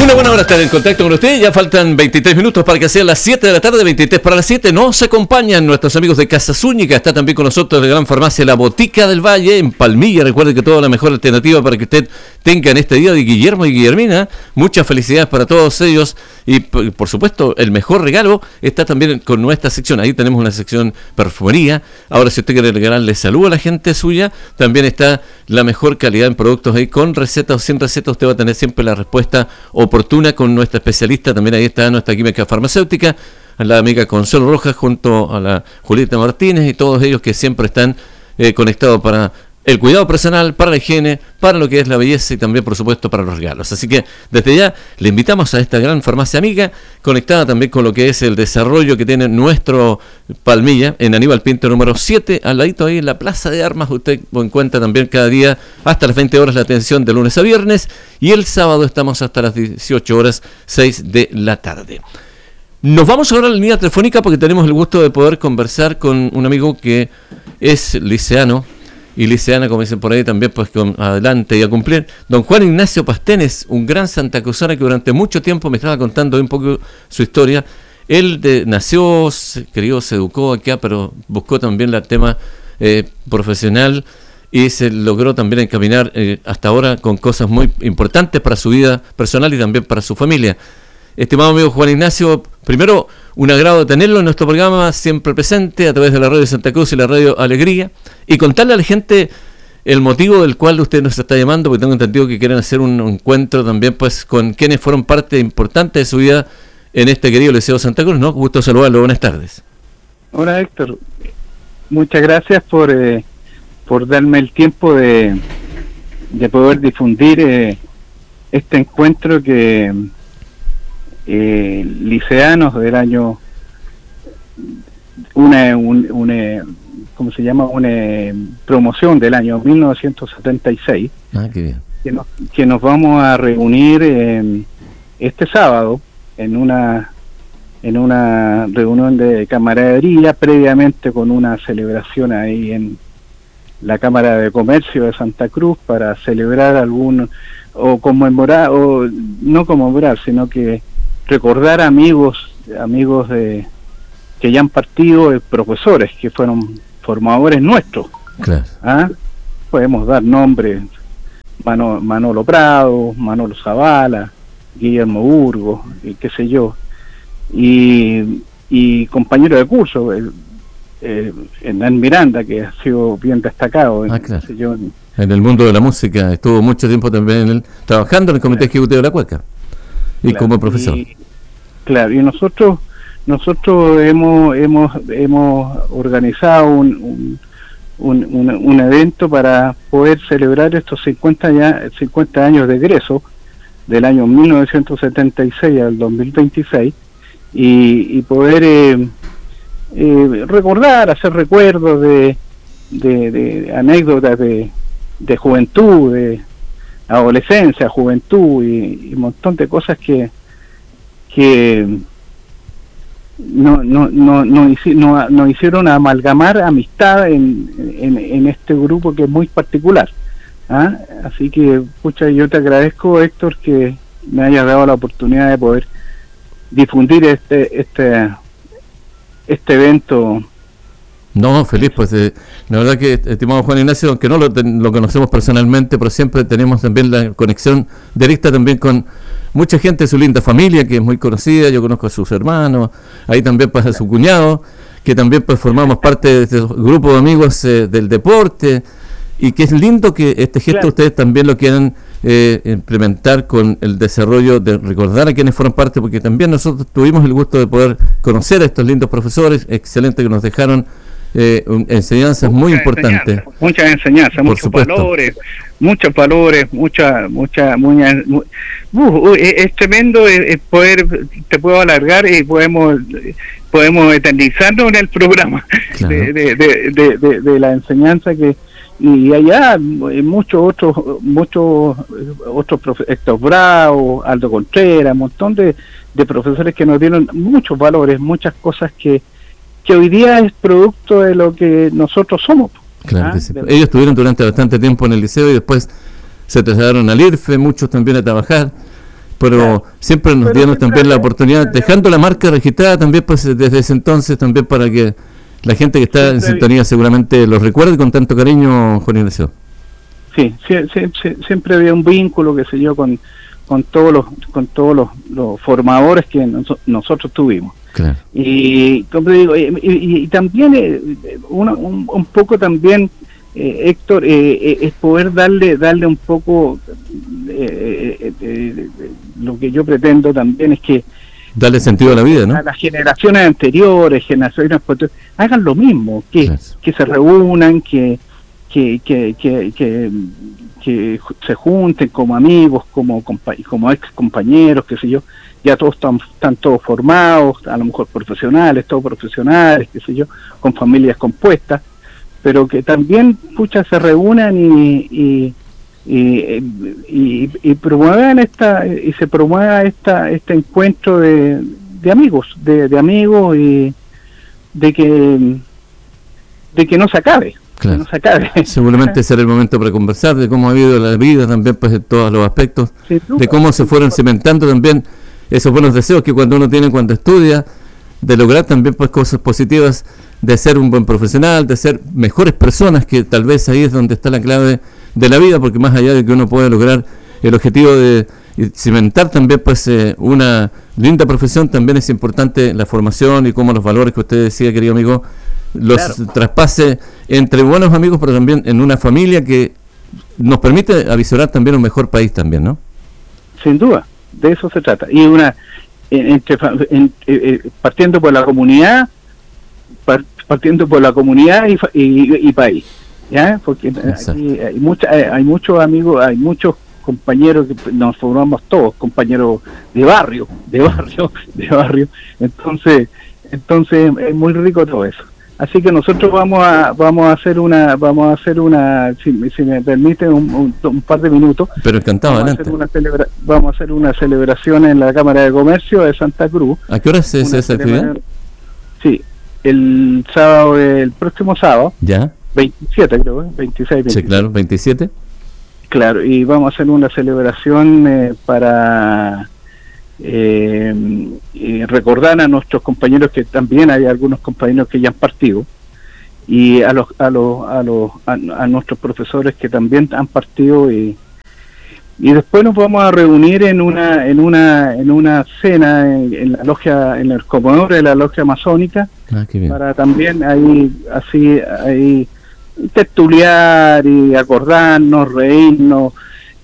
Una buena hora estar en contacto con usted. Ya faltan 23 minutos para que sean las 7 de la tarde, 23 para las 7. Nos acompañan nuestros amigos de Casa Zúñiga. Está también con nosotros de Gran Farmacia La Botica del Valle, en Palmilla. Recuerde que toda la mejor alternativa para que usted tenga en este día de Guillermo y Guillermina. Muchas felicidades para todos ellos. Y por supuesto, el mejor regalo está también con nuestra sección. Ahí tenemos una sección perfumería. Ahora, si usted quiere regalarle salud a la gente suya, también está la mejor calidad en productos ahí. Con receta o sin receta, usted va a tener siempre la respuesta oportuna con nuestra especialista. También ahí está nuestra química farmacéutica, a la amiga Consuelo Rojas, junto a la Julieta Martínez y todos ellos que siempre están conectados para el cuidado personal, para la higiene, para lo que es la belleza y también, por supuesto, para los regalos. Así que desde ya le invitamos a esta gran farmacia amiga, conectada también con lo que es el desarrollo que tiene nuestro Palmilla, en Aníbal Pinto número 7, al ladito ahí en la Plaza de Armas. Usted encuentra también cada día hasta las 20 horas la atención de lunes a viernes, y el sábado estamos hasta las 18 horas 6 de la tarde. Nos vamos ahora a la línea telefónica porque tenemos el gusto de poder conversar con un amigo que es liceano y liceana, como dicen por ahí, también pues con adelante y a cumplir. Don Juan Ignacio Pastenes, un gran santacruzano que durante mucho tiempo me estaba contando un poco su historia. Él nació, se educó acá, pero buscó también el tema profesional y se logró también encaminar hasta ahora con cosas muy importantes para su vida personal y también para su familia. Estimado amigo Juan Ignacio, primero un agrado tenerlo en nuestro programa, siempre presente a través de la radio Santa Cruz y la radio Alegría, y contarle a la gente el motivo del cual usted nos está llamando, porque tengo entendido que quieren hacer un encuentro también pues con quienes fueron parte importante de su vida en este querido Liceo Santa Cruz, ¿no? Gusto saludarlo, buenas tardes. Hola Héctor, muchas gracias por darme el tiempo de poder difundir este encuentro que liceanos del año una promoción del año 1976 qué bien. Que nos vamos a reunir este sábado en una reunión de camaradería, previamente con una celebración ahí en la Cámara de Comercio de Santa Cruz para celebrar o conmemorar, o no conmemorar, sino que recordar amigos de que ya han partido, profesores que fueron formadores nuestros. Claro. Podemos dar nombres: Manolo Prado, Manolo Zavala, Guillermo Burgos, qué sé yo, y compañero de curso, Hernán Miranda, que ha sido bien destacado claro, en el mundo de la música. Estuvo mucho tiempo también trabajando en el Comité Ejecutivo de la Cueca. Y claro, como profesor. Y nosotros hemos organizado un evento para poder celebrar estos 50 años de egreso del año 1976 al 2026 y poder recordar, hacer recuerdos de anécdotas de juventud, de adolescencia, juventud y un montón de cosas que nos hicieron amalgamar amistad en este grupo que es muy particular. Así que, yo te agradezco, Héctor, que me hayas dado la oportunidad de poder difundir este evento. No, feliz, pues la verdad que, estimado Juan Ignacio, aunque no lo conocemos personalmente, pero siempre tenemos también la conexión directa también con mucha gente de su linda familia, que es muy conocida. Yo conozco a sus hermanos, ahí también pasa a su cuñado, que también pues formamos parte de este grupo de amigos del deporte, y que es lindo que este gesto claro, ustedes también lo quieran implementar con el desarrollo de recordar a quienes fueron parte, porque también nosotros tuvimos el gusto de poder conocer a estos lindos profesores excelentes que nos dejaron enseñanzas muy importantes. Muchas enseñanzas, muchos valores, es tremendo poder, te puedo alargar y podemos eternizarnos en el programa. Claro. de la enseñanza que, y allá muchos otros profesores, Héctor Bravo, Aldo Contreras, un montón de profesores que nos dieron muchos valores, muchas cosas que hoy día es producto de lo que nosotros somos. Claro, sí. Ellos estuvieron durante bastante tiempo en el liceo y después se trasladaron al IRFE, muchos también a trabajar, pero claro, siempre nos dieron también la oportunidad, dejando la marca registrada también pues desde ese entonces, también para que la gente que está en sintonía seguramente los recuerde con tanto cariño, Juan Ignacio. Sí, siempre había un vínculo, qué sé yo, con todos los formadores que nosotros tuvimos. Claro. Y como digo, y también un poco también, Héctor, es poder darle un poco lo que yo pretendo también es que darle sentido a la vida, ¿no? A las generaciones anteriores, generaciones posteriores, hagan lo mismo, que se reúnan, que se junten como amigos, como ex compañeros, qué sé yo, ya todos están todos formados, a lo mejor profesionales, todos profesionales, qué sé yo, con familias compuestas, pero que también, se reúnan y promuevan se promueva este encuentro de amigos, de amigos, y de que no se acabe. Claro. No se acabe. Seguramente será el momento para conversar de cómo ha habido la vida también, pues, en todos los aspectos, de cómo se fueron cimentando también esos buenos deseos que cuando uno tiene cuando estudia, de lograr también pues cosas positivas, de ser un buen profesional, de ser mejores personas, que tal vez ahí es donde está la clave de la vida, porque más allá de que uno pueda lograr el objetivo de cimentar también pues una linda profesión, también es importante la formación y cómo los valores que usted decía, querido amigo, los traspase entre buenos amigos, pero también en una familia que nos permite avisorar también un mejor país también, ¿no? Sin duda, de eso se trata. Y partiendo por la comunidad, y país, ¿ya? Porque aquí hay muchos amigos, hay muchos compañeros que nos formamos todos, compañeros de barrio, entonces es muy rico todo eso. Así que nosotros vamos a hacer una, si me permite un par de minutos. Pero encantado, adelante. Vamos a hacer una celebración en la Cámara de Comercio de Santa Cruz. ¿A qué hora es esa actividad? Sí, el próximo sábado. Ya. 27 creo, 26, 27. Sí, claro, 27. Claro, y vamos a hacer una celebración para recordar a nuestros compañeros, que también hay algunos compañeros que ya han partido, y a nuestros profesores que también han partido, y después nos vamos a reunir en una cena en la logia, en el comedor de la logia masónica, para también ahí tertuliar y acordarnos, reírnos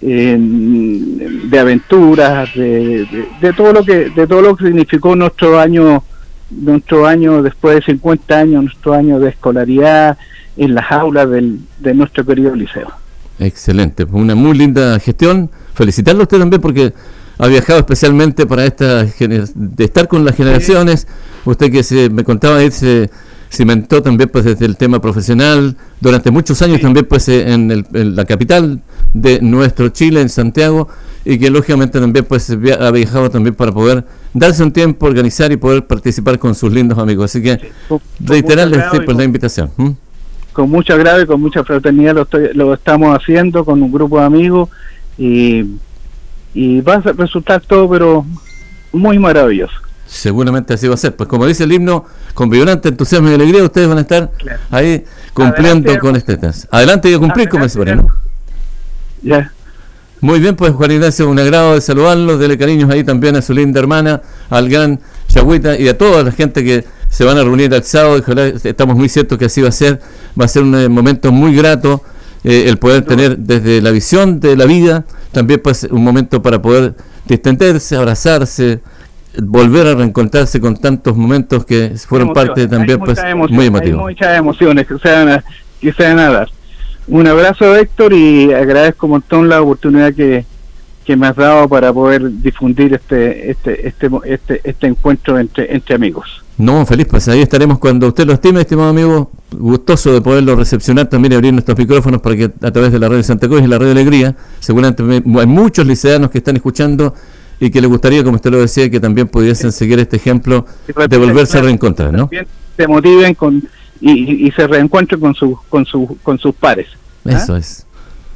de aventuras, de todo lo que significó nuestro año después de 50 años, nuestro año de escolaridad en las aulas de nuestro querido liceo. Excelente, una muy linda gestión. Felicitarlo a usted también, porque ha viajado especialmente para de estar con las generaciones. Usted que me contaba, se cimentó también pues desde el tema profesional durante muchos años, también pues en la capital de nuestro Chile, en Santiago, y que lógicamente también pues ha viajado también para poder darse un tiempo, organizar y poder participar con sus lindos amigos. Así que reiterarles pues la invitación. Con mucho agrado y con mucha fraternidad lo estamos haciendo con un grupo de amigos, y va a resultar todo pero muy maravilloso. Seguramente así va a ser. Pues como dice el himno, con vibrante entusiasmo y alegría ustedes van a estar ahí cumpliendo con este test. Adelante y a cumplir, como se ¿no? Ya. Muy bien, pues Juan Ignacio, un agrado de saludarlos, dele cariños ahí también a su linda hermana, al gran Chagüita y a toda la gente que se van a reunir el sábado. Estamos muy ciertos que así va a ser un momento muy grato, el poder tener desde la visión de la vida, también pues un momento para poder distenderse, abrazarse, volver a reencontrarse con tantos momentos que fueron parte también pues muy emotivos. Hay muchas emociones que se van a dar. Un abrazo, Héctor, y agradezco un montón la oportunidad que me has dado para poder difundir este encuentro entre amigos. No, feliz, pues ahí estaremos cuando usted lo estime, estimado amigo, gustoso de poderlo recepcionar también y abrir nuestros micrófonos para que a través de la radio Santa Cruz y la radio Alegría, seguramente hay muchos liceanos que están escuchando y que les gustaría, como usted lo decía, que también pudiesen seguir este ejemplo de volverse a reencontrar, ¿no? Se motiven y se reencuentren con sus pares. Eso es.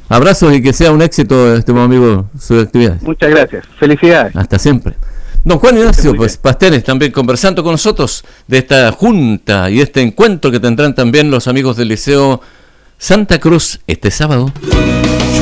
Abrazos y que sea un éxito, estimado amigo, su actividad. Muchas gracias. Felicidades. Hasta siempre. Don Juan Ignacio, pues Pastenes también conversando con nosotros de esta junta y este encuentro que tendrán también los amigos del Liceo Santa Cruz este sábado.